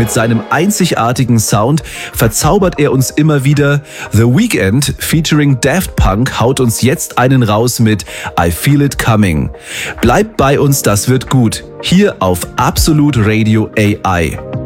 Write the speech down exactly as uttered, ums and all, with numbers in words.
Mit seinem einzigartigen Sound verzaubert er uns immer wieder. The Weeknd featuring Daft Punk haut uns jetzt einen raus mit I Feel It Coming. Bleibt bei uns, das wird gut. Hier auf Absolute Radio A I.